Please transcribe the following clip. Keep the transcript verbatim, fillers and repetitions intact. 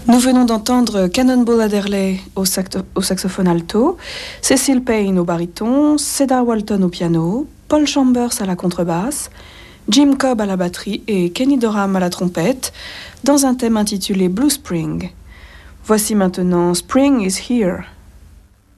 Nous venons d'entendre Cannonball Adderley au, saxo- au saxophone alto, Cecil Payne au baryton, Cedar Walton au piano, Paul Chambers à la contrebasse, Jim Cobb à la batterie et Kenny Dorham à la trompette, dans un thème intitulé Blue Spring. Voici maintenant Spring is Here.